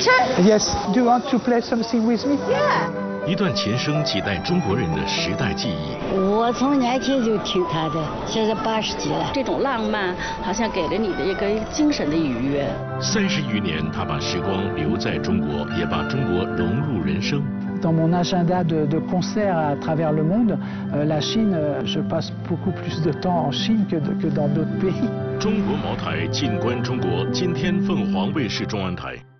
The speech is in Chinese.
Peter? Yes. Do you want to play something with me? Yeah. 一段前生几代中国人的时代记忆。 我从年轻就听他的，现在80几了。 这种浪漫好像给了你的一个精神的愉悦。 30余年，他把时光留在中国，也把中国融入人生。 Dans mon agenda de concerts à travers le monde, la Chine, je passe beaucoup plus de temps en Chine que dans d'autres pays. 中国茅台，静观中国。今天凤凰卫视中文台。